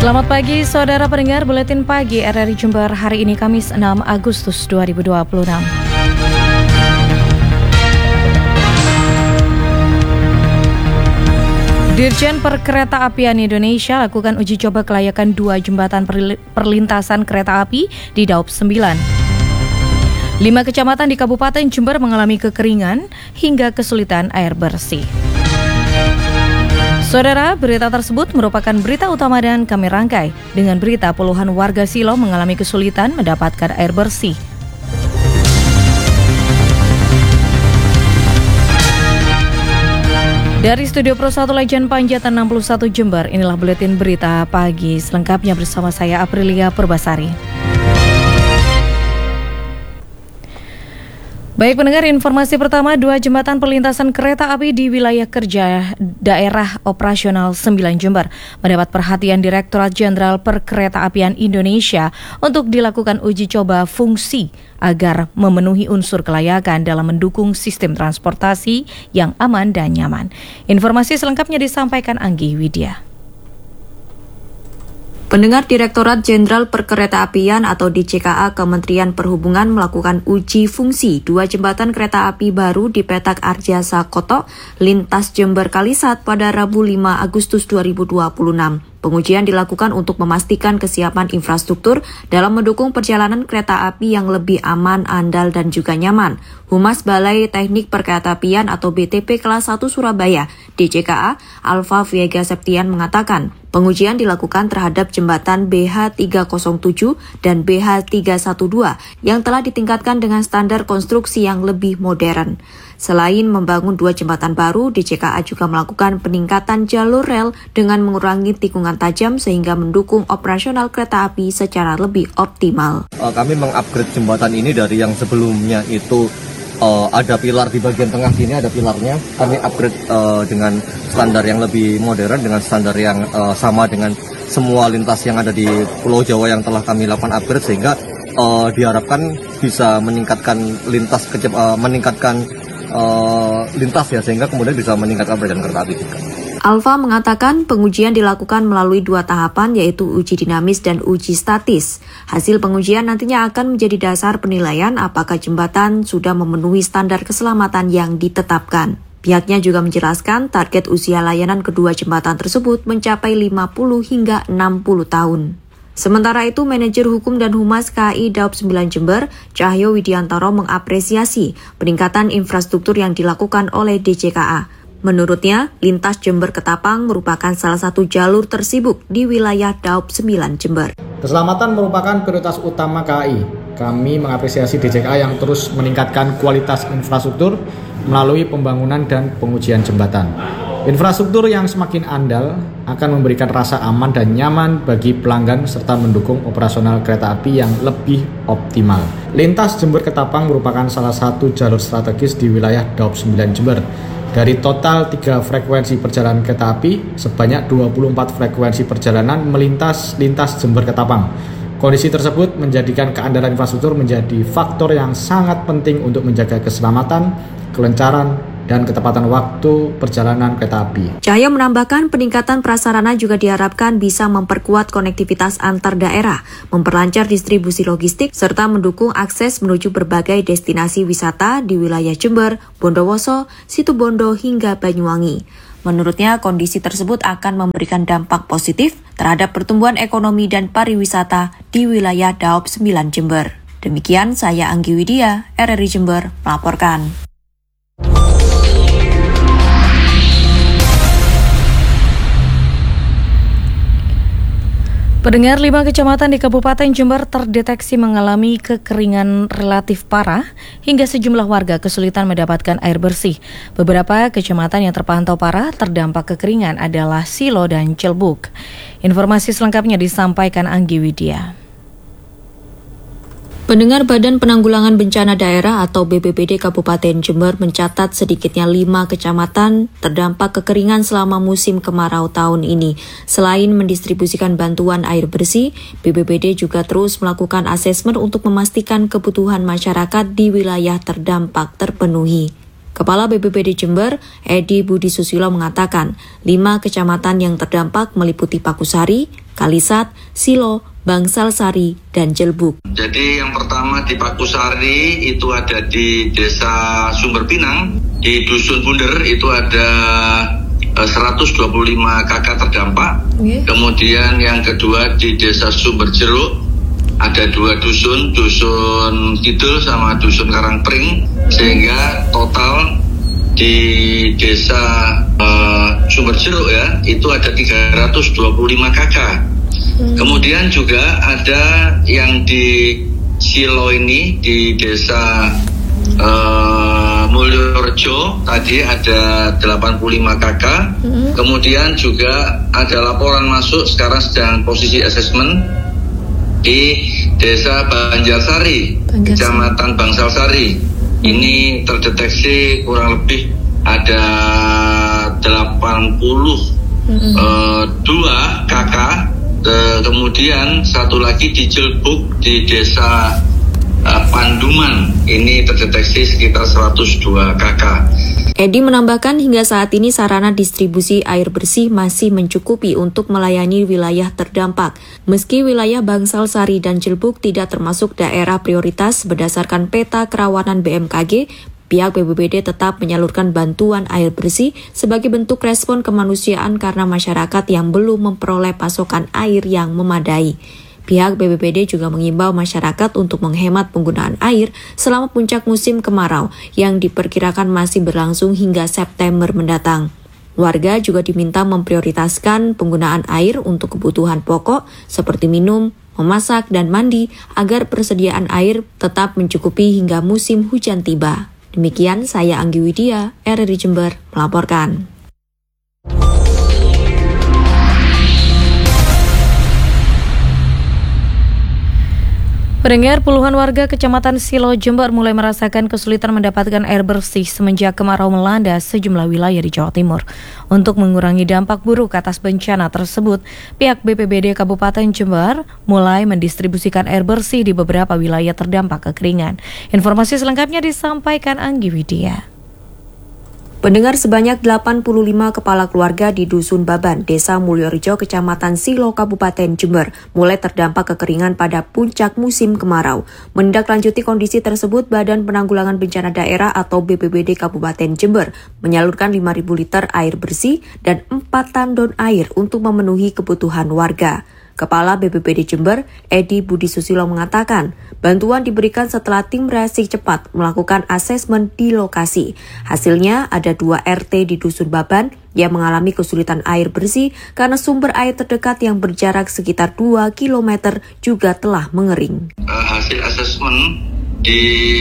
Selamat pagi saudara pendengar Buletin Pagi RRI Jember hari ini Kamis 6 Agustus 2026. Dirjen Perkeretaapian Indonesia lakukan uji coba kelayakan 2 jembatan perlintasan kereta api di Daop 9. 5 kecamatan di Kabupaten Jember mengalami kekeringan hingga kesulitan air bersih. Saudara, berita tersebut merupakan berita utama dan kami rangkai dengan berita puluhan warga Silo mengalami kesulitan mendapatkan air bersih. Dari Studio Pro 1 Legend Panjatan 61 Jember, inilah buletin berita pagi selengkapnya bersama saya Aprilia Purbasari. Baik pendengar, informasi pertama, 2 jembatan perlintasan kereta api di wilayah kerja daerah operasional 9 Jember mendapat perhatian Direktorat Jenderal Perkeretaapian Indonesia untuk dilakukan uji coba fungsi agar memenuhi unsur kelayakan dalam mendukung sistem transportasi yang aman dan nyaman. Informasi selengkapnya disampaikan Anggi Widya. Pendengar, Direktorat Jenderal Perkeretaapian atau DJKA Kementerian Perhubungan melakukan uji fungsi 2 jembatan kereta api baru di Petak Arjasa Koto, lintas Jember Kalisat pada Rabu 5 Agustus 2026. Pengujian dilakukan untuk memastikan kesiapan infrastruktur dalam mendukung perjalanan kereta api yang lebih aman, andal, dan juga nyaman. Humas Balai Teknik Perkeretaapian atau BTP Kelas 1 Surabaya, DJKA, Alfa Viega Septian mengatakan, pengujian dilakukan terhadap jembatan BH307 dan BH312 yang telah ditingkatkan dengan standar konstruksi yang lebih modern. Selain membangun 2 jembatan baru, DJKA juga melakukan peningkatan jalur rel dengan mengurangi tikungan tajam sehingga mendukung operasional kereta api secara lebih optimal. Kami mengupgrade jembatan ini dari yang sebelumnya itu ada pilar di bagian tengah sini, ada pilarnya. Kami upgrade dengan standar yang lebih modern, dengan standar yang sama dengan semua lintas yang ada di Pulau Jawa yang telah kami lakukan upgrade, sehingga diharapkan bisa meningkatkan lintas lintas ya, sehingga kemudian bisa meningkatkan perjalanan kereta api juga. Alfa mengatakan pengujian dilakukan melalui 2 tahapan, yaitu uji dinamis dan uji statis. Hasil pengujian nantinya akan menjadi dasar penilaian apakah jembatan sudah memenuhi standar keselamatan yang ditetapkan. Pihaknya juga menjelaskan target usia layanan kedua jembatan tersebut mencapai 50 hingga 60 tahun. Sementara itu, Manajer Hukum dan Humas KAI Daop 9 Jember, Cahyo Widiantoro mengapresiasi peningkatan infrastruktur yang dilakukan oleh DJKA. Menurutnya, lintas Jember Ketapang merupakan salah satu jalur tersibuk di wilayah Daop 9 Jember. Keselamatan merupakan prioritas utama KAI. Kami mengapresiasi DJKA yang terus meningkatkan kualitas infrastruktur melalui pembangunan dan pengujian jembatan. Infrastruktur yang semakin andal akan memberikan rasa aman dan nyaman bagi pelanggan serta mendukung operasional kereta api yang lebih optimal. Lintas Jember Ketapang merupakan salah satu jalur strategis di wilayah Daop 9 Jember. Dari total 3 frekuensi perjalanan kereta api, sebanyak 24 frekuensi perjalanan melintas lintas Jember Ketapang. Kondisi tersebut menjadikan keandalan infrastruktur menjadi faktor yang sangat penting untuk menjaga keselamatan, kelancaran, dan ketepatan waktu perjalanan kereta api. Cahyo menambahkan peningkatan prasarana juga diharapkan bisa memperkuat konektivitas antar daerah, memperlancar distribusi logistik, serta mendukung akses menuju berbagai destinasi wisata di wilayah Jember, Bondowoso, Situbondo, hingga Banyuwangi. Menurutnya, kondisi tersebut akan memberikan dampak positif terhadap pertumbuhan ekonomi dan pariwisata di wilayah Daop 9 Jember. Demikian saya Anggi Widya, RRI Jember, melaporkan. Pendengar, 5 kecamatan di Kabupaten Jember terdeteksi mengalami kekeringan relatif parah hingga sejumlah warga kesulitan mendapatkan air bersih. Beberapa kecamatan yang terpantau parah terdampak kekeringan adalah Silo dan Cilbuk. Informasi selengkapnya disampaikan Anggi Widya. Pendengar, Badan Penanggulangan Bencana Daerah atau BPBD Kabupaten Jember mencatat sedikitnya 5 kecamatan terdampak kekeringan selama musim kemarau tahun ini. Selain mendistribusikan bantuan air bersih, BPBD juga terus melakukan asesmen untuk memastikan kebutuhan masyarakat di wilayah terdampak terpenuhi. Kepala BPBD Jember, Edi Budi Susilo mengatakan, 5 kecamatan yang terdampak meliputi Pakusari, Kalisat, Silo, Bangsal Sari, dan Jelbuk. Jadi yang pertama di Pakusari itu ada di Desa Sumber Pinang, di Dusun Bunder itu ada 125 KK terdampak. Kemudian yang kedua di Desa Sumber Jeruk ada 2 dusun, Dusun Kidul sama Dusun Karangpring, sehingga total di Desa Sumber Jeruk ya itu ada 325 KK. Kemudian juga ada yang di Silo ini di Desa Mulyorejo tadi ada 85 KK. Kemudian juga ada laporan masuk sekarang sedang posisi asesmen di Desa Banjarsari, Kecamatan Bangsal Sari. Ini terdeteksi kurang lebih ada 82 KK. Kemudian satu lagi di Jelbuk di Desa Panduman, ini terdeteksi sekitar 102 KK. Edi menambahkan hingga saat ini sarana distribusi air bersih masih mencukupi untuk melayani wilayah terdampak. Meski wilayah Bangsal Sari dan Jelbuk tidak termasuk daerah prioritas berdasarkan peta kerawanan BMKG, pihak BPBD tetap menyalurkan bantuan air bersih sebagai bentuk respon kemanusiaan karena masyarakat yang belum memperoleh pasokan air yang memadai. Pihak BPBD juga mengimbau masyarakat untuk menghemat penggunaan air selama puncak musim kemarau yang diperkirakan masih berlangsung hingga September mendatang. Warga juga diminta memprioritaskan penggunaan air untuk kebutuhan pokok seperti minum, memasak, dan mandi agar persediaan air tetap mencukupi hingga musim hujan tiba. Demikian saya Anggi Widya, RRI Jember, melaporkan. Pendengar, puluhan warga Kecamatan Silo, Jember mulai merasakan kesulitan mendapatkan air bersih semenjak kemarau melanda sejumlah wilayah di Jawa Timur. Untuk mengurangi dampak buruk atas bencana tersebut, pihak BPBD Kabupaten Jember mulai mendistribusikan air bersih di beberapa wilayah terdampak kekeringan. Informasi selengkapnya disampaikan Anggi Widya. Pendengar, sebanyak 85 kepala keluarga di Dusun Baban, Desa Mulyorejo, Kecamatan Silo, Kabupaten Jember, mulai terdampak kekeringan pada puncak musim kemarau. Menindaklanjuti kondisi tersebut, Badan Penanggulangan Bencana Daerah atau BPBD Kabupaten Jember menyalurkan 5.000 liter air bersih dan 4 tandon air untuk memenuhi kebutuhan warga. Kepala BPBD Jember, Edi Budi Susilo mengatakan, bantuan diberikan setelah tim reaksi cepat melakukan asesmen di lokasi. Hasilnya ada 2 RT di Dusun Baban yang mengalami kesulitan air bersih karena sumber air terdekat yang berjarak sekitar 2 km juga telah mengering. Hasil asesmen di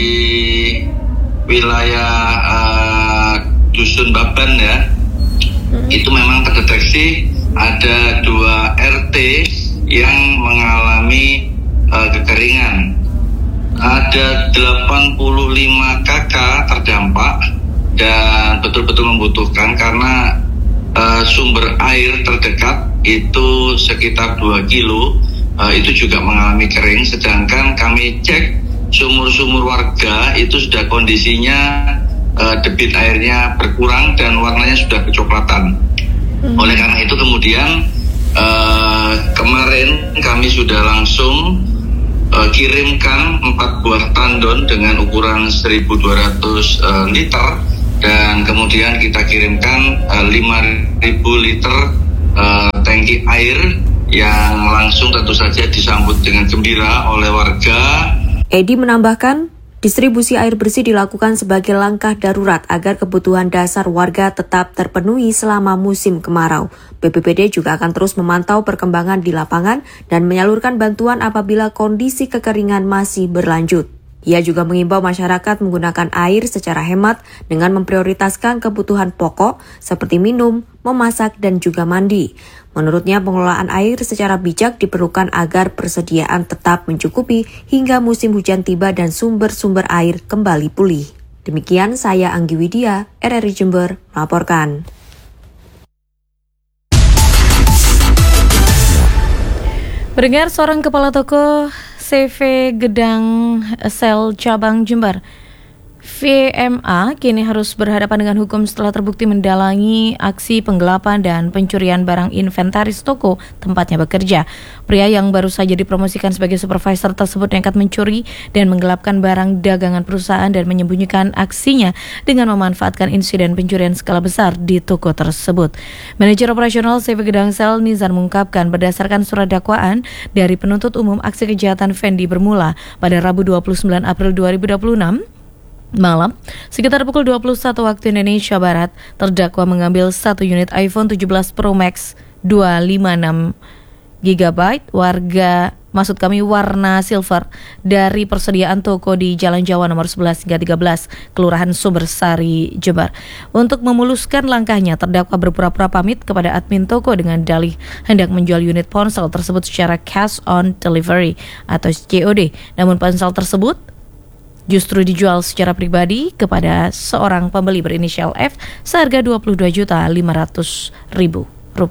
wilayah Dusun Baban ya, itu memang terdeteksi ada 2 RT yang mengalami kekeringan. Ada 85 KK terdampak dan betul-betul membutuhkan karena sumber air terdekat itu sekitar 2 kilo, itu juga mengalami kering. Sedangkan kami cek sumur-sumur warga itu sudah kondisinya debit airnya berkurang dan warnanya sudah kecoklatan. Oleh karena itu kemudian kemarin kami sudah langsung kirimkan 4 buah tandon dengan ukuran 1.200 liter dan kemudian kita kirimkan 5.000 liter tangki air yang langsung tentu saja disambut dengan gembira oleh warga. Edi menambahkan, distribusi air bersih dilakukan sebagai langkah darurat agar kebutuhan dasar warga tetap terpenuhi selama musim kemarau. BPBD juga akan terus memantau perkembangan di lapangan dan menyalurkan bantuan apabila kondisi kekeringan masih berlanjut. Ia juga mengimbau masyarakat menggunakan air secara hemat dengan memprioritaskan kebutuhan pokok seperti minum, memasak, dan juga mandi. Menurutnya, pengelolaan air secara bijak diperlukan agar persediaan tetap mencukupi hingga musim hujan tiba dan sumber-sumber air kembali pulih. Demikian saya Anggi Widya, RRI Jember, melaporkan. Pendengar, seorang kepala toko CV Gedang Sel Cabang Jember, VMA kini harus berhadapan dengan hukum setelah terbukti mendalangi aksi penggelapan dan pencurian barang inventaris toko tempatnya bekerja. Pria yang baru saja dipromosikan sebagai supervisor tersebut nekat mencuri dan menggelapkan barang dagangan perusahaan dan menyembunyikan aksinya dengan memanfaatkan insiden pencurian skala besar di toko tersebut. Manajer operasional CV Gedangsel Nizar mengungkapkan berdasarkan surat dakwaan dari penuntut umum, aksi kejahatan Fendi bermula pada Rabu 29 April 2026 malam, sekitar pukul 21 waktu Indonesia Barat. Terdakwa mengambil 1 unit iPhone 17 Pro Max 256 GB warna silver dari persediaan toko di Jalan Jawa nomor 11 hingga 13, Kelurahan Sumbersari, Jember. Untuk memuluskan langkahnya, terdakwa berpura-pura pamit kepada admin toko dengan dalih hendak menjual unit ponsel tersebut secara cash on delivery atau COD. Namun ponsel tersebut justru dijual secara pribadi kepada seorang pembeli berinisial F seharga Rp22.500.000.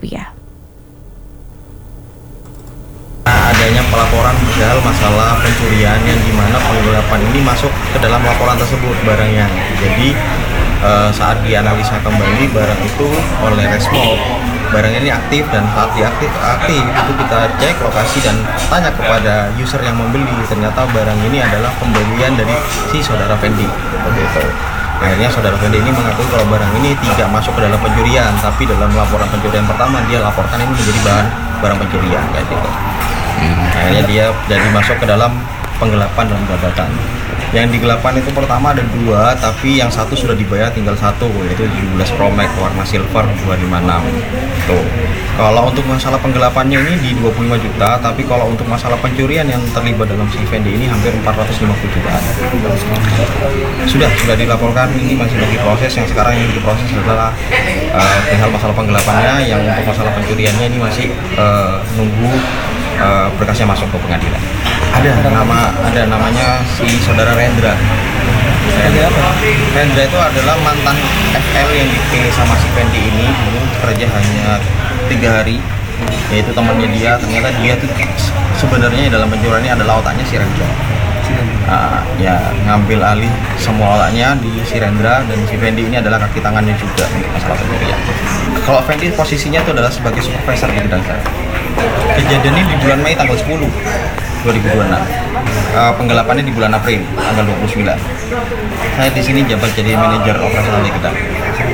Adanya pelaporan padahal masalah pencurian yang dimana penggelapan ini masuk ke dalam laporan tersebut barangnya. Jadi saat dianalisa kembali barang itu oleh Resmob, barang ini aktif, dan saat aktif itu kita cek lokasi dan tanya kepada user yang membeli, ternyata barang ini adalah pembelian dari si saudara Fendi. Begitu. Akhirnya saudara Fendi ini mengakui kalau barang ini tidak masuk ke dalam pencurian, tapi dalam laporan pencurian pertama dia laporkan ini menjadi bahan barang pencurian kayak gitu. Akhirnya dia jadi masuk ke dalam penggelapan dan pembajakan. Yang digelapan itu pertama ada 2, tapi yang satu sudah dibayar, tinggal 1, yaitu 17 Pro Max warna silver 256. Tuh. Kalau untuk masalah penggelapannya ini di 25 juta, tapi kalau untuk masalah pencurian yang terlibat dalam si Fendi ini hampir 450 jutaan. Sudah dilaporkan, ini masih lagi proses. Yang sekarang yang diproses adalah tinggal masalah penggelapannya. Yang untuk masalah pencuriannya ini masih nunggu berkasnya masuk ke pengadilan. Ada namanya si saudara Rendra. Rendra itu adalah mantan FL yang dipilih sama si Fendi ini, kerja hanya 3 hari, yaitu temannya dia. Ternyata dia tuh sebenarnya dalam pencuriannya adalah otaknya si Rendra. Ya ngambil alih semua otaknya di si Rendra, dan si Fendi ini adalah kaki tangannya juga untuk masalah pencurian. Kalau Fendi posisinya itu adalah sebagai supervisor di Gedangsel. Kejadian ini di bulan Mei tanggal 10 2026. Penggelapannya di bulan April tanggal 29. Saya di sini jabat jadi manajer operasional di Gedangsel.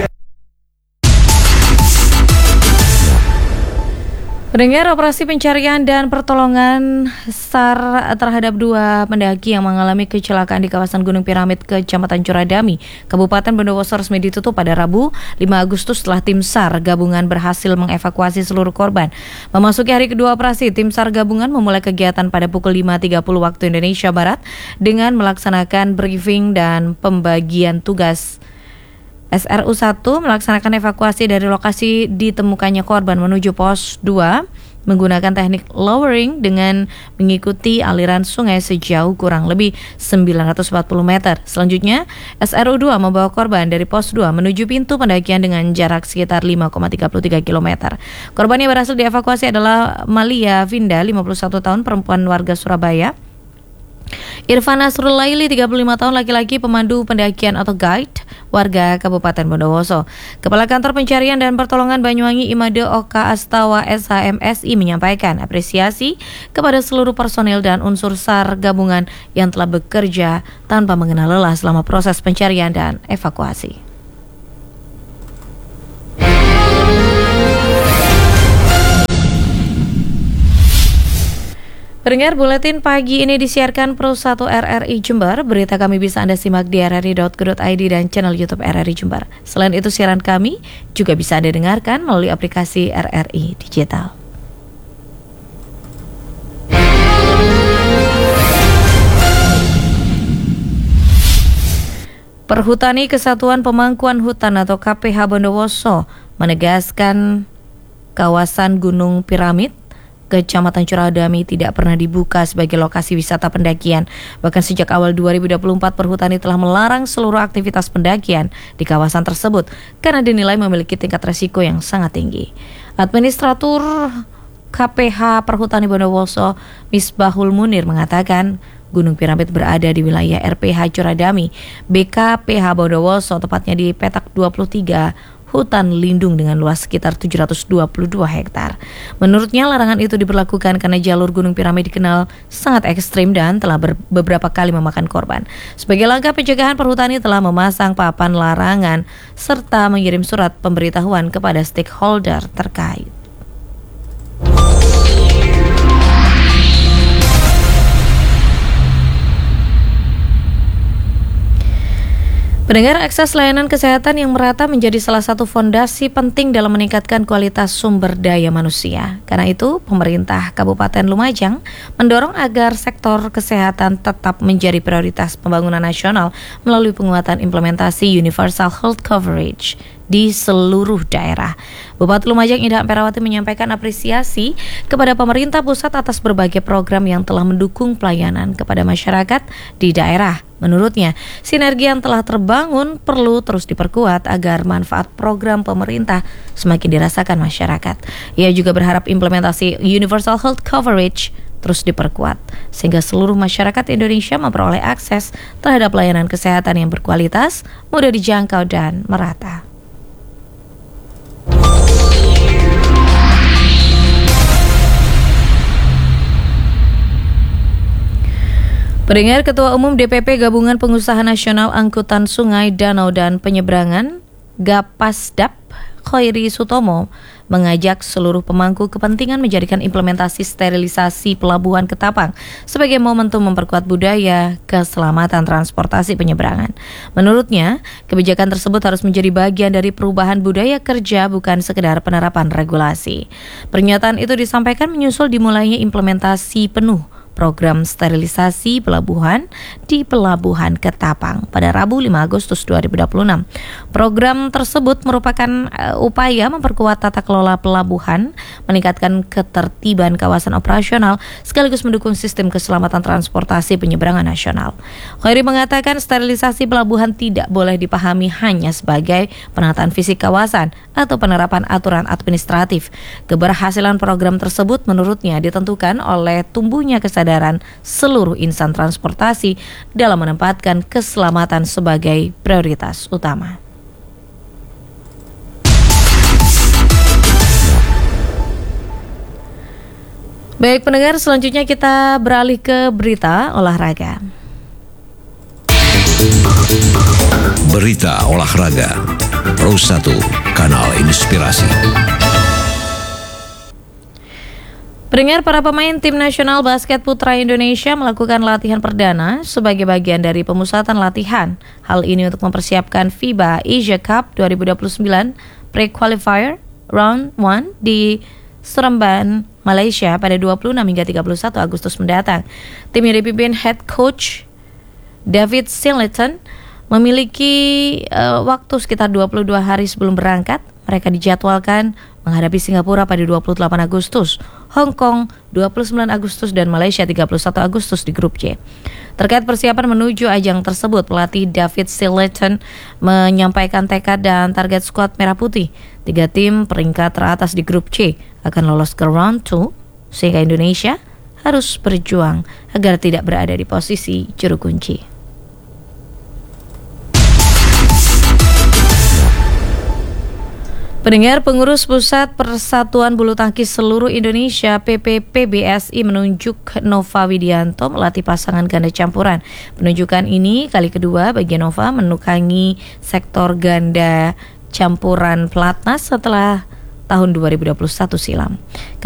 Pendengar, operasi pencarian dan pertolongan SAR terhadap 2 pendaki yang mengalami kecelakaan di kawasan Gunung Piramid, Kecamatan Curadami, Kabupaten Bondowoso resmi ditutup pada Rabu 5 Agustus setelah tim SAR gabungan berhasil mengevakuasi seluruh korban. Memasuki hari kedua operasi, tim SAR gabungan memulai kegiatan pada pukul 5.30 waktu Indonesia Barat dengan melaksanakan briefing dan pembagian tugas. SRU 1 melaksanakan evakuasi dari lokasi ditemukannya korban menuju pos 2 menggunakan teknik lowering dengan mengikuti aliran sungai sejauh kurang lebih 940 meter. Selanjutnya, SRU 2 membawa korban dari pos 2 menuju pintu pendakian dengan jarak sekitar 5,33 km. Korban yang berhasil dievakuasi adalah Malia Vinda, 51 tahun, perempuan warga Surabaya. Irfan Nasrul Laili, 35 tahun, laki-laki, pemandu pendakian atau guide, warga Kabupaten Bondowoso. Kepala Kantor Pencarian dan Pertolongan Banyuwangi Imade Oka Astawa SHMSI menyampaikan apresiasi kepada seluruh personil dan unsur SAR gabungan yang telah bekerja tanpa mengenal lelah selama proses pencarian dan evakuasi. Pendengar, buletin pagi ini disiarkan Pro 1 RRI Jember. Berita kami bisa Anda simak di rri.co.id dan channel YouTube RRI Jember. Selain itu, siaran kami juga bisa Anda dengarkan melalui aplikasi RRI Digital. Perhutani Kesatuan Pemangkuan Hutan atau KPH Bondowoso menegaskan kawasan Gunung Piramid, Kecamatan Curadami tidak pernah dibuka sebagai lokasi wisata pendakian. Bahkan sejak awal 2024, Perhutani telah melarang seluruh aktivitas pendakian di kawasan tersebut karena dinilai memiliki tingkat resiko yang sangat tinggi. Administratur KPH Perhutani Bondowoso, Misbahul Munir, mengatakan Gunung Piramid berada di wilayah RPH Curadami, BKPH Bondowoso, tepatnya di petak 23 hutan lindung dengan luas sekitar 722 hektar. Menurutnya larangan itu diberlakukan karena jalur Gunung Piramid dikenal sangat ekstrim dan telah beberapa kali memakan korban. Sebagai langkah pencegahan, Perhutani telah memasang papan larangan serta mengirim surat pemberitahuan kepada stakeholder terkait. Pendengar, akses layanan kesehatan yang merata menjadi salah satu fondasi penting dalam meningkatkan kualitas sumber daya manusia. Karena itu, pemerintah Kabupaten Lumajang mendorong agar sektor kesehatan tetap menjadi prioritas pembangunan nasional melalui penguatan implementasi Universal Health Coverage di seluruh daerah. Bupati Lumajang Indah Amperawati menyampaikan apresiasi kepada pemerintah pusat atas berbagai program yang telah mendukung pelayanan kepada masyarakat di daerah. Menurutnya, sinergi yang telah terbangun perlu terus diperkuat agar manfaat program pemerintah semakin dirasakan masyarakat. Ia juga berharap implementasi Universal Health Coverage terus diperkuat, sehingga seluruh masyarakat Indonesia memperoleh akses terhadap layanan kesehatan yang berkualitas, mudah dijangkau, dan merata. Pendengar, Ketua Umum DPP Gabungan Pengusaha Nasional Angkutan Sungai, Danau, dan Penyeberangan Gapasdap, Khoiri Sutomo, mengajak seluruh pemangku kepentingan menjadikan implementasi sterilisasi Pelabuhan Ketapang sebagai momentum memperkuat budaya keselamatan transportasi penyeberangan. Menurutnya, kebijakan tersebut harus menjadi bagian dari perubahan budaya kerja, bukan sekedar penerapan regulasi. Pernyataan itu disampaikan menyusul dimulainya implementasi penuh program sterilisasi pelabuhan di Pelabuhan Ketapang pada Rabu 5 Agustus 2026. Program tersebut merupakan upaya memperkuat tata kelola pelabuhan, meningkatkan ketertiban kawasan operasional, sekaligus mendukung sistem keselamatan transportasi penyeberangan nasional. Khoiri mengatakan sterilisasi pelabuhan tidak boleh dipahami hanya sebagai penataan fisik kawasan atau penerapan aturan administratif. Keberhasilan program tersebut menurutnya ditentukan oleh tumbuhnya kesadaran seluruh insan transportasi dalam menempatkan keselamatan sebagai prioritas utama. Baik pendengar, selanjutnya kita beralih ke berita olahraga. Berita olahraga Pro 1 Kanal Inspirasi. Pendengar, para pemain tim nasional basket putra Indonesia melakukan latihan perdana sebagai bagian dari pemusatan latihan. Hal ini untuk mempersiapkan FIBA Asia Cup 2029 Pre-Qualifier Round 1 di Seremban, Malaysia pada 26 hingga 31 Agustus mendatang. Tim yang dipimpin head coach David Singleton memiliki waktu sekitar 22 hari sebelum berangkat. Mereka dijadwalkan menghadapi Singapura pada 28 Agustus, Hong Kong 29 Agustus, dan Malaysia 31 Agustus di grup C. Terkait persiapan menuju ajang tersebut, pelatih David Singleton menyampaikan tekad dan target skuad Merah Putih. 3 tim peringkat teratas di grup C akan lolos ke round 2, sehingga Indonesia harus berjuang agar tidak berada di posisi juru kunci. Pendengar, pengurus Pusat Persatuan Bulu Tangkis Seluruh Indonesia PPPBSI menunjuk Nova Widianto melatih pasangan ganda campuran. Penunjukan ini kali kedua bagi Nova menukangi sektor ganda campuran pelatnas setelah tahun 2021 silam.